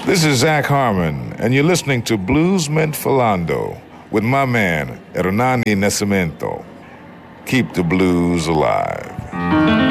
This is Zach Harmon, and you're listening to Bluesman Philando with my man, Hernani Nascimento. Keep the blues alive.